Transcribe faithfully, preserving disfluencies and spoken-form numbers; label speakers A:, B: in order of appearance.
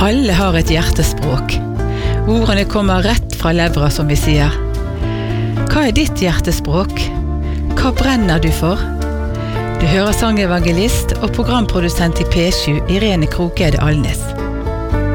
A: Alle har et hjertespråk. Ordene kommer rett fra levra, som vi sier. Hva er ditt hjertespråk? Hva brenner du for? Du hører sangevangelist og programprodusent i P sju, Irene Krokede Alnes.